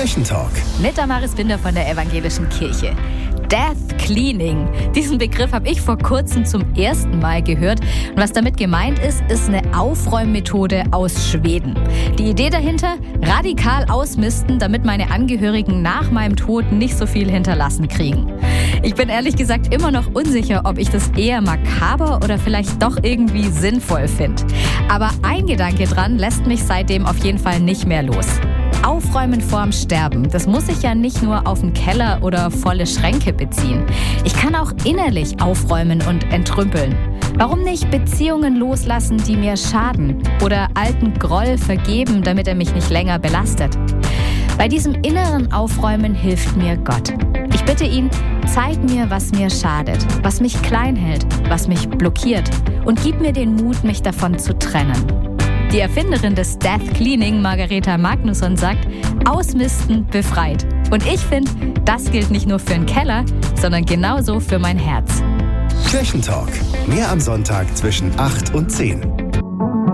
Kirchentalk. Mit Damaris Binder von der Evangelischen Kirche. Death Cleaning. Diesen Begriff habe ich vor kurzem zum ersten Mal gehört. Und was damit gemeint ist eine Aufräummethode aus Schweden. Die Idee dahinter? Radikal ausmisten, damit meine Angehörigen nach meinem Tod nicht so viel hinterlassen kriegen. Ich bin ehrlich gesagt immer noch unsicher, ob ich das eher makaber oder vielleicht doch irgendwie sinnvoll finde. Aber ein Gedanke dran lässt mich seitdem auf jeden Fall nicht mehr los. Aufräumen vorm Sterben, das muss sich ja nicht nur auf den Keller oder volle Schränke beziehen. Ich kann auch innerlich aufräumen und entrümpeln. Warum nicht Beziehungen loslassen, die mir schaden? Oder alten Groll vergeben, damit er mich nicht länger belastet? Bei diesem inneren Aufräumen hilft mir Gott. Ich bitte ihn, zeig mir, was mir schadet, was mich klein hält, was mich blockiert und gib mir den Mut, mich davon zu trennen. Die Erfinderin des Death Cleaning, Margareta Magnusson, sagt, ausmisten befreit. Und ich finde, das gilt nicht nur für den Keller, sondern genauso für mein Herz. Kirchentalk. Mehr am Sonntag zwischen 8 und 10.